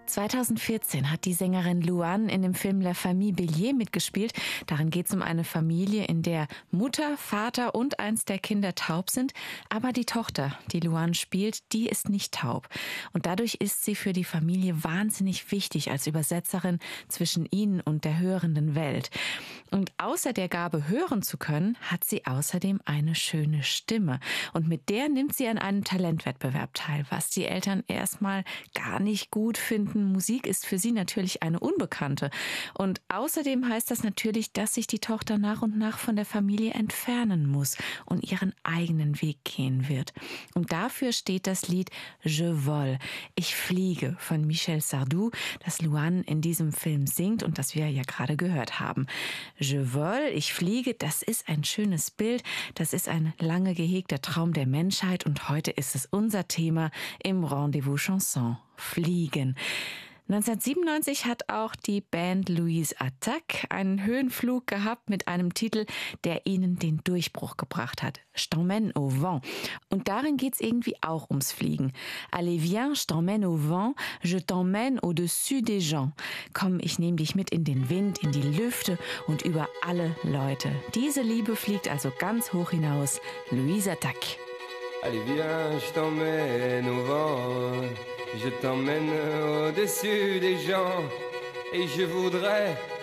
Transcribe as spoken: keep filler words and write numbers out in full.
zweitausendvierzehn hat die Sängerin Louane in dem Film La Famille Bélier mitgespielt. Darin geht es um eine Familie, in der Mutter, Vater und eins der Kinder taub sind. Aber die Tochter, die Louane spielt, die ist nicht taub. Und dadurch ist sie für die Familie wahnsinnig wichtig als Übersetzerin zwischen ihnen und der hörenden Welt. Und außer der Gabe, hören zu können, hat sie außerdem eine schöne Stimme. Und mit der nimmt sie an einem Talentwettbewerb teil, was die Eltern erstmal gar nicht gut finden. Musik ist für sie natürlich eine Unbekannte. Und außerdem heißt das natürlich, dass sich die Tochter nach und nach von der Familie entfernen muss und ihren eigenen Weg gehen wird. Und dafür steht das Lied Je vole, ich fliege von Michel Sardou, das Louane in diesem Film singt und das wir ja gerade gehört haben. Je vole, ich fliege, das ist ein schönes Bild, das ist ein lange gehegter Traum der Menschheit und heute ist es unser Thema im Rendezvous Chanson. Fliegen. neunzehnhundertsiebenundneunzig hat auch die Band Louise Attaque einen Höhenflug gehabt mit einem Titel, der ihnen den Durchbruch gebracht hat. Je t'emmène au vent. Und darin geht's irgendwie auch ums Fliegen. Allez viens, je t'emmène au vent, je t'emmène au-dessus des gens. Komm, ich nehme dich mit in den Wind, in die Lüfte und über alle Leute. Diese Liebe fliegt also ganz hoch hinaus. Louise Attaque. Allez viens, je t'emmène au vent, je t'emmène au-dessus des gens, et je voudrais